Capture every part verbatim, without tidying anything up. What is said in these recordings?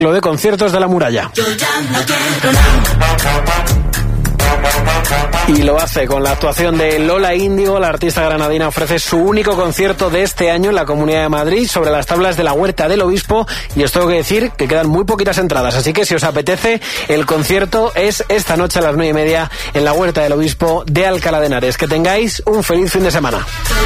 Lo de conciertos de la muralla. Yo ya no quiero nada. Y lo hace con la actuación de Lola Índigo. La artista granadina ofrece su único concierto de este año en la Comunidad de Madrid sobre las tablas de la Huerta del Obispo, y os tengo que decir que quedan muy poquitas entradas, así que si os apetece, el concierto es esta noche a las nueve y media en la Huerta del Obispo de Alcalá de Henares. Que tengáis un feliz fin de semana.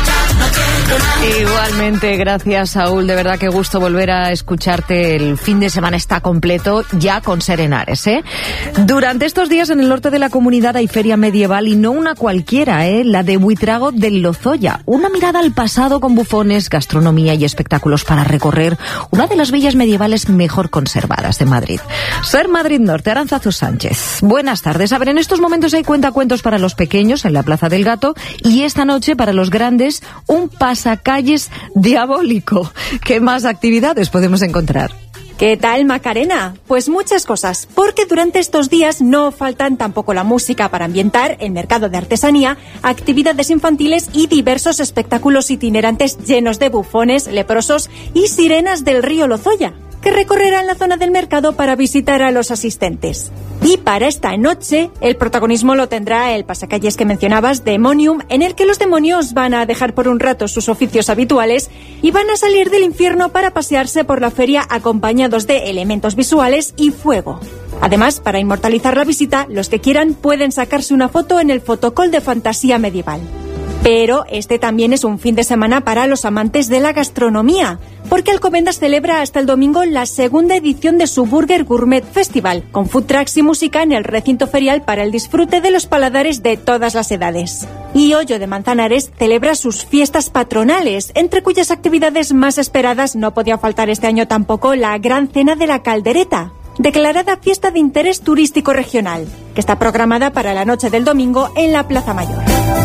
Igualmente, gracias, Saúl, de verdad qué gusto volver a escucharte. El fin de semana está completo ya con Ser Henares, ¿eh? Durante estos días en el norte de la comunidad hay feria medieval, y no una cualquiera, ¿eh? La de Buitrago del Lozoya. Una mirada al pasado con bufones, gastronomía y espectáculos para recorrer una de las villas medievales mejor conservadas de Madrid. Ser Madrid Norte, Arantzazu Sánchez. Buenas tardes. A ver, en estos momentos hay cuentacuentos para los pequeños en la Plaza del Gato, y esta noche para los grandes un pasacalles diabólico. ¿Qué más actividades podemos encontrar? ¿Qué tal, Macarena? Pues muchas cosas, porque durante estos días no faltan tampoco la música para ambientar, el mercado de artesanía, actividades infantiles y diversos espectáculos itinerantes llenos de bufones, leprosos y sirenas del río Lozoya, que recorrerán la zona del mercado para visitar a los asistentes. Y para esta noche, el protagonismo lo tendrá el pasacalles que mencionabas, Demonium, en el que los demonios van a dejar por un rato sus oficios habituales y van a salir del infierno para pasearse por la feria acompañados de elementos visuales y fuego. Además, para inmortalizar la visita, los que quieran pueden sacarse una foto en el fotocall de fantasía medieval. Pero este también es un fin de semana para los amantes de la gastronomía, porque Alcobendas celebra hasta el domingo la segunda edición de su Burger Gourmet Festival, con food trucks y música en el recinto ferial para el disfrute de los paladares de todas las edades. Y Hoyo de Manzanares celebra sus fiestas patronales, entre cuyas actividades más esperadas no podía faltar este año tampoco la Gran Cena de la Caldereta, declarada fiesta de interés turístico regional, que está programada para la noche del domingo en la Plaza Mayor.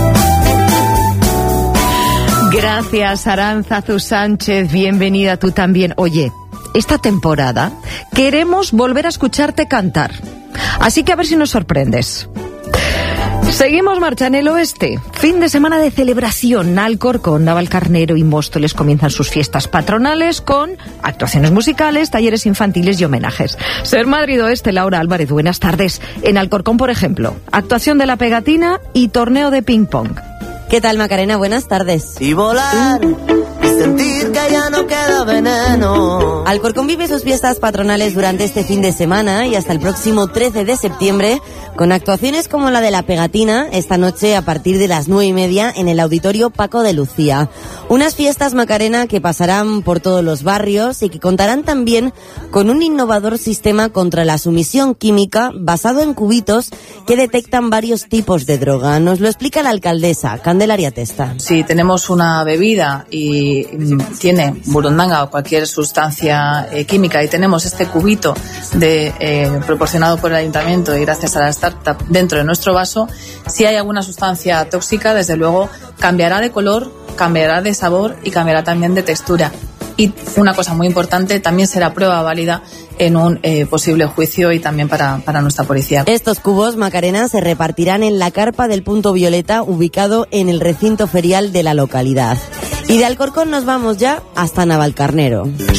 Gracias, Arantzazu Sánchez, bienvenida tú también. Oye, esta temporada queremos volver a escucharte cantar, así que a ver si nos sorprendes. Seguimos marcha en el oeste. Fin de semana de celebración. Alcorcón, Navalcarnero y Móstoles comienzan sus fiestas patronales con actuaciones musicales, talleres infantiles y homenajes. Ser Madrid Oeste, Laura Álvarez, buenas tardes. En Alcorcón, por ejemplo, actuación de la pegatina y torneo de ping-pong. ¿Qué tal, Macarena? Buenas tardes. Y volar y sentir que ya no queda veneno. Alcorcón vive sus fiestas patronales durante este fin de semana y hasta el próximo trece de septiembre, con actuaciones como la de la pegatina esta noche a partir de las nueve y media en el Auditorio Paco de Lucía. Unas fiestas, Macarena, que pasarán por todos los barrios y que contarán también con un innovador sistema contra la sumisión química basado en cubitos que detectan varios tipos de droga. Nos lo explica la alcaldesa, Candelaria Testa. Si tenemos una bebida y mm, tiene burundanga o cualquier sustancia eh, química y tenemos este cubito de, eh, proporcionado por el ayuntamiento y gracias a la startup dentro de nuestro vaso, si hay alguna sustancia tóxica, desde luego cambiará de color, cambiará de sabor y cambiará también de textura. Y una cosa muy importante, también será prueba válida en un eh, posible juicio y también para, para nuestra policía. Estos cubos, Macarena, se repartirán en la carpa del Punto Violeta, ubicado en el recinto ferial de la localidad. Y de Alcorcón nos vamos ya hasta Navalcarnero.